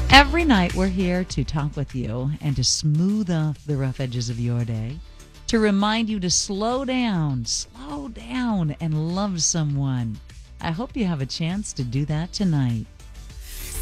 Every night we're here to talk with you and to smooth off the rough edges of your day, to remind you to slow down, and love someone. I hope you have a chance to do that tonight.